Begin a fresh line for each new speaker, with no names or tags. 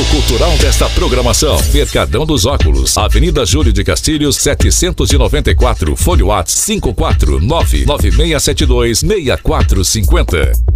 cultural desta programação. Mercadão dos Óculos, Avenida Júlio de Castilhos, 794, Fone Whats 54996726450.